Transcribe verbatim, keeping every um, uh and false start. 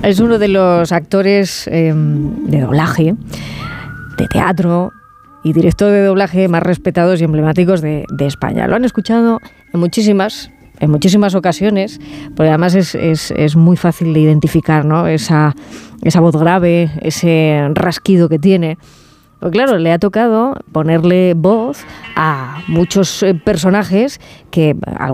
Es uno de los actores eh, de doblaje, de teatro y director de doblaje más respetados y emblemáticos de, de España. Lo han escuchado en muchísimas, en muchísimas ocasiones, porque además es, es, es muy fácil de identificar, ¿no? Esa, esa voz grave, ese rasquido que tiene. Pues claro, le ha tocado ponerle voz a muchos personajes que